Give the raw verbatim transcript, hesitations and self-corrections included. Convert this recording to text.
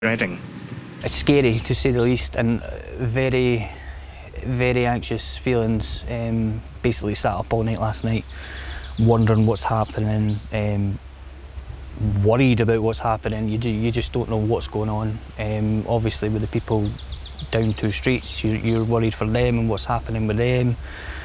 Reading. It's scary to say the least, and very, very anxious feelings. Um, basically sat up all night last night wondering what's happening, um, worried about what's happening. You, do, you just don't know what's going on. Um, obviously with the people down two streets, you, you're worried for them and what's happening with them.